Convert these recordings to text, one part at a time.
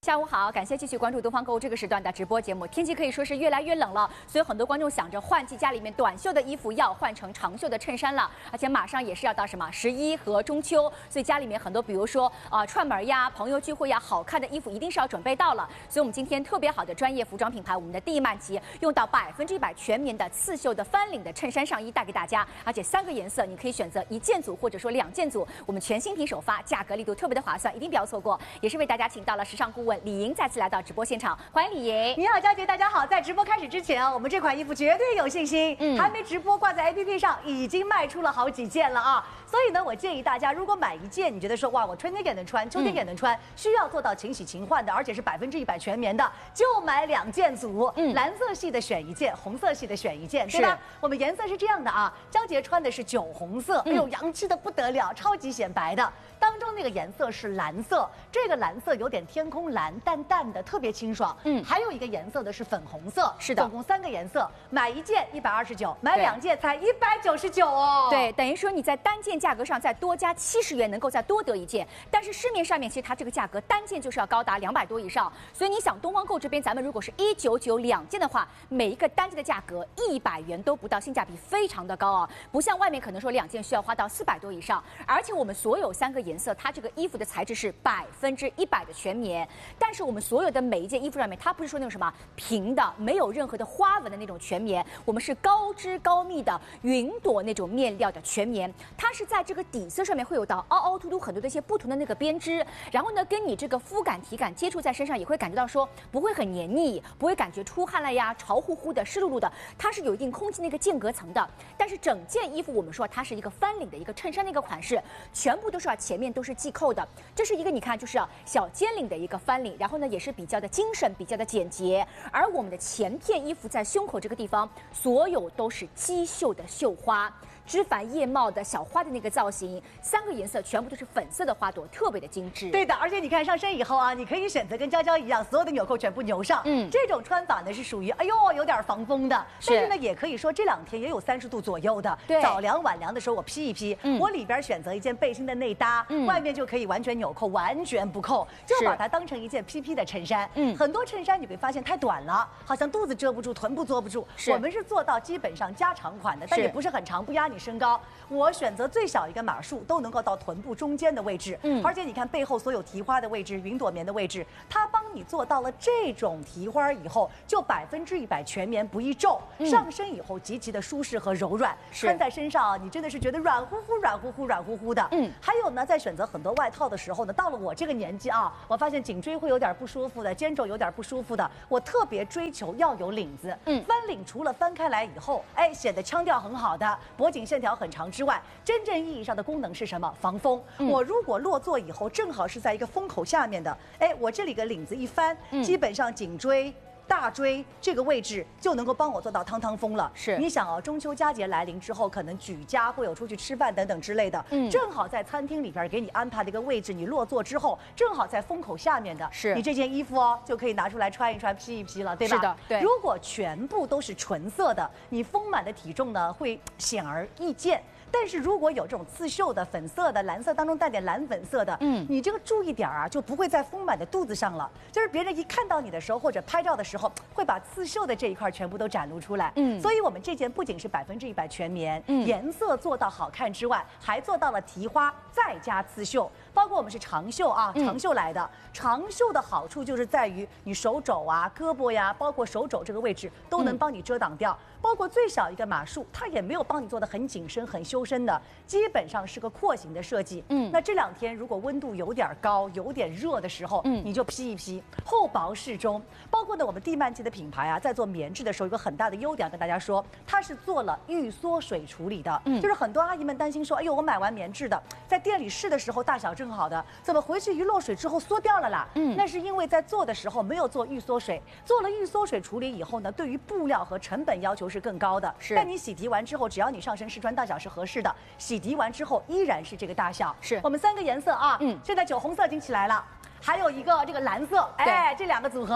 下午好，感谢继续关注东方购物这个时段的直播节目。天气可以说是越来越冷了，所以很多观众想着换季，家里面短袖的衣服要换成长袖的衬衫了，而且马上也是要到什么11和中秋，所以家里面很多比如说串门呀、朋友聚会呀，好看的衣服一定是要准备到了。所以我们今天特别好的专业服装品牌，我们的蒂曼奇用到100%全棉的刺绣的翻领的衬衫上衣带给大家，而且3个颜色你可以选择1件组或者说2件组，我们全新品首发，价格力度特别的划算，一定不要错过。也是为大家请到了时尚顾问李莹再次来到直播现场，欢迎李莹。 你好，佳杰，大家好。在直播开始之前啊，我们这款衣服绝对有信心，还没直播挂在 APP 上，已经卖出了好几件了啊。所以呢，我建议大家，如果买一件，你觉得说哇，我春天也能穿，秋天也能穿，需要做到勤洗勤换的，而且是100%全棉的，就买2件组。蓝色系的选1件，红色系的选1件，对吧？我们颜色是这样的啊，佳杰穿的是酒红色，哎呦，洋气的不得了，超级显白的。当中那个颜色是蓝色，这个蓝色有点天空蓝，淡淡的，特别清爽。还有一个颜色的是粉红色， 是的， 总共3个颜色，买1件129，买2件才199哦。 对，等于说你在单件价格上再多加70元，能够再多得1件。但是市面上面其实它这个价格单件就是要高达200多以上，所以你想东方购这边咱们如果是199 2件的话，每一个单件的价格100元都不到，性价比非常的高啊，不像外面可能说2件需要花到400多以上。而且我们所有3个颜色，它这个衣服的材质是100%的全棉，但是我们所有的每一件衣服上面，它不是说那种什么平的，没有任何的花纹的那种全棉，我们是高织高密的云朵那种面料的全棉，它是在这个底色上面会有到凹凹凸凸很多的一些不同的那个编织，然后呢，跟你这个肤感体感接触在身上也会感觉到说不会很黏腻，不会感觉出汗了呀，潮乎乎的、湿漉漉的，它是有一定空气那个间隔层的。但是整件衣服我们说它是一个翻领的一个衬衫的一个款式，全部都是前面都是系扣的，这是一个你看就是小尖领的一个翻领，然后呢也是比较的精神、比较的简洁。而我们的前片衣服在胸口这个地方，所有都是机绣的绣花。枝繁叶茂的小花的那个造型，3个颜色全部都是粉色的花朵，特别的精致。 对的，而且你看上身以后啊，你可以选择跟娇娇一样，所有的纽扣全部扭上。这种穿法呢是属于哎呦有点防风的，但是呢也可以说这2天也有30度左右的。 对， 早凉晚凉的时候我披一披，我里边选择一件背心的内搭，外面就可以完全纽扣，完全不扣，就把它当成一件披的衬衫。很多衬衫你会发现太短了，好像肚子遮不住，臀部坐不住。我们是做到基本上加长款的，但也不是很长，不压你身高。我选择最小一个码数都能够到臀部中间的位置，而且你看背后所有提花的位置、云朵棉的位置，它帮你做到了这种提花以后，就100%全棉不易皱，上身以后极其的舒适和柔软，穿在身上你真的是觉得软乎乎的。还有呢，在选择很多外套的时候呢，到了我这个年纪啊，我发现颈椎会有点不舒服的，肩肘有点不舒服的，我特别追求要有领子。翻领除了翻开来以后，哎，显得腔调很好的，脖颈线条很长之外，真正意义上的功能是什么？防风。我如果落座以后正好是在一个风口下面的，哎，我这里个领子一翻，基本上颈椎、大椎这个位置就能够帮我做到汤风了。是，你想啊，中秋佳节来临之后，可能举家会有出去吃饭等等之类的，正好在餐厅里边给你安排的一个位置，你落座之后，正好在风口下面的，是你这件衣服哦，就可以拿出来穿一穿、披一披了，对吧？是的，对。如果全部都是纯色的，你丰满的体重呢会显而易见。但是如果有这种刺绣的粉色的、蓝色当中带点蓝粉色的，你这个注意点啊，就不会在丰满的肚子上了。就是别人一看到你的时候，或者拍照的时候，会把刺绣的这一块全部都展露出来。所以我们这件不仅是100%全棉，颜色做到好看之外，还做到了提花再加刺绣。包括我们是长袖啊，长袖来的。长袖的好处就是在于你手肘啊、胳膊呀，包括手肘这个位置都能帮你遮挡掉。包括最小一个码数，它也没有帮你做的很紧身、很修身的，基本上是个廓形的设计。那这2天如果温度有点高、有点热的时候，你就披一披，厚薄适中。包括呢，我们蒂曼奇的品牌啊，在做棉质的时候，有个很大的优点跟大家说，它是做了预缩水处理的。就是很多阿姨们担心说，哎呦，我买完棉质的，在店里试的时候大小正好的，怎么回去一落水之后缩掉了啦？那是因为在做的时候没有做预缩水，做了预缩水处理以后呢，对于布料和成本要求是更高的。但你洗涤完之后，只要你上身试穿大小是合适的，洗涤完之后依然是这个大小。是我们3个颜色啊，现在酒红色已经起来了。还有一个这个蓝色，哎，这2个组合，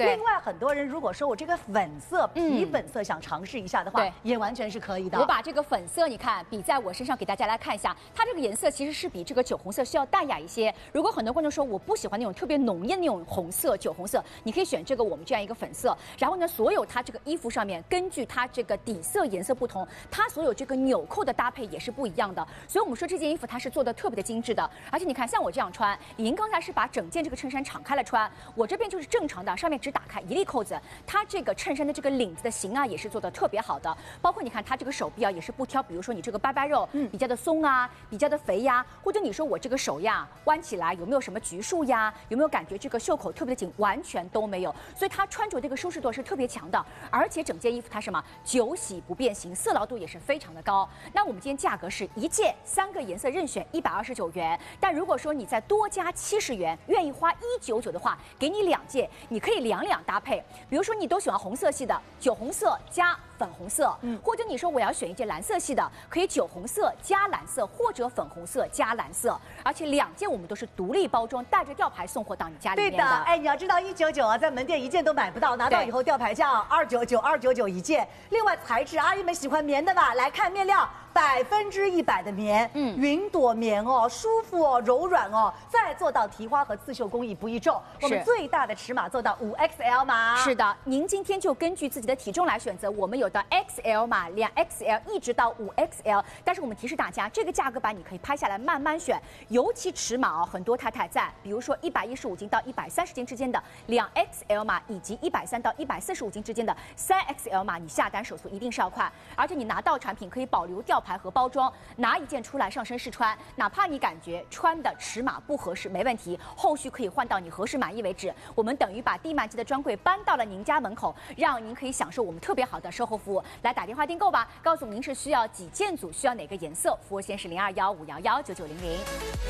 另外，很多人如果说我这个粉色皮粉色想尝试一下的话，也完全是可以的。 我把这个粉色，你看比在我身上给大家来看一下，它这个颜色其实是比这个酒红色需要淡雅一些。如果很多观众说我不喜欢那种特别浓艳的那种红色、酒红色，你可以选这个我们这样一个粉色。然后呢，所有它这个衣服上面，根据它这个底色颜色不同，它所有这个纽扣的搭配也是不一样的。所以我们说这件衣服它是做的特别的精致的。而且你看，像我这样穿，李宁刚才是把整件这个衬衫敞开了穿，我这边就是正常的，上面只打开一粒扣子。它这个衬衫的这个领子的型啊，也是做的特别好的。包括你看它这个手臂啊，也是不挑，比如说你这个拜拜肉，比较的松啊，比较的肥呀，或者你说我这个手呀弯起来有没有什么局数呀？有没有感觉这个袖口特别的紧？完全都没有。所以它穿着这个舒适度是特别强的，而且整件衣服它什么久洗不变形，色牢度也是非常的高。那我们今天价格是一件3个颜色任选129元，但如果说你再多加70元，愿意花199的话，给你2件，你可以两搭配。比如说你都喜欢红色系的，酒红色加粉红色，或者你说我要选一件蓝色系的，可以酒红色加蓝色，或者粉红色加蓝色。而且2件我们都是独立包装，带着吊牌送货到你家里面的。 对的，哎，你要知道199啊，在门店1件都买不到，拿到以后吊牌价299一件。另外材质，阿姨们喜欢棉的吧？来看面料。100%的棉，云朵棉哦，舒服哦，柔软哦，再做到提花和刺绣工艺不易皱。我们最大的尺码做到5XL 码。 是的，您今天就根据自己的体重来选择，我们有的 XL 码、2XL 一直到5XL。但是我们提示大家，这个价格版你可以拍下来慢慢选，尤其尺码哦，很多太太在，比如说115斤到130斤之间的2XL 码，以及130到145斤之间的3XL 码，你下单手速一定是要快，而且你拿到产品可以保留吊牌和包装，拿一件出来上身试穿，哪怕你感觉穿的尺码不合适，没问题，后续可以换到你合适满意为止。我们等于把地漫机的专柜搬到了您家门口，让您可以享受我们特别好的售后服务。来打电话订购吧，告诉您是需要几件组，需要哪个颜色，服务线是0215119900。